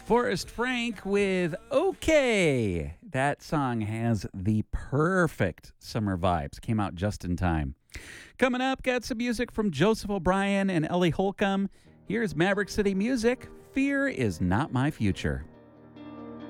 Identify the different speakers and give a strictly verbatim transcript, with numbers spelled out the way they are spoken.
Speaker 1: Forrest Frank with OK. That song has the perfect summer vibes. Came out just in time. Coming up, got some music from Joseph O'Brien and Ellie Holcomb. Here's Maverick City Music. Fear is not my future.